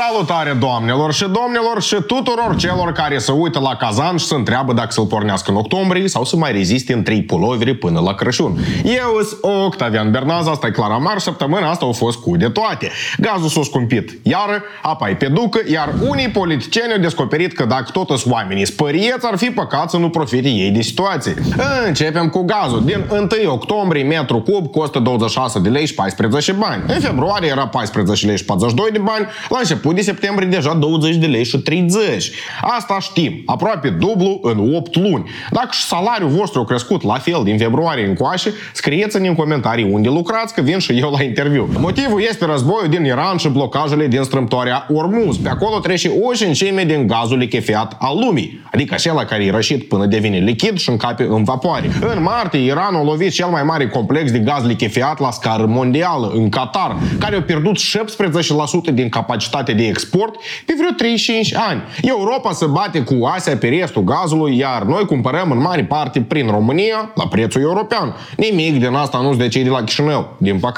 Salutare doamnelor și domnilor și tuturor celor care se uită la Kazan și se întreabă dacă să-l pornească în octombrie sau să mai reziste în 3 puloveri până la Crăciun. Eu sunt Octavian Bernaz, asta e Clara Mar, săptămâna asta au fost cu de toate. Gazul s-a scumpit iară, apa e pe ducă, iar unii politicieni au descoperit că dacă tot sunt oamenii spărieți, ar fi păcat să nu profite ei de situație. Începem cu gazul. Din 1 octombrie, metru cub costă 26 de lei și 14 bani. În februarie era 14 lei și 42 de bani, la început de septembrie deja 20 de lei și 30. Asta știm, aproape dublu în 8 luni. Dacă și salariul vostru a crescut la fel din februarie încoace, scrieți-ne în comentarii unde lucrați, că vin și eu la interviu. Motivul este războiul din Iran și blocajele din strâmtoarea Ormuz. Pe acolo trece o cincime din gazul lichefiat al lumii, adică acela care e rășit până devine lichid și încape în vapoare. În martie, Iranul a lovit cel mai mare complex de gaz lichefiat la scară mondială, în Qatar, care a pierdut 17% din capacitatea de export pe vreo 35 ani. Europa se bate cu Asia pe restul gazului, iar noi cumpărăm în mare parte prin România la prețul european. Nimic din asta nu-ți decide la Chișinău, din păcate.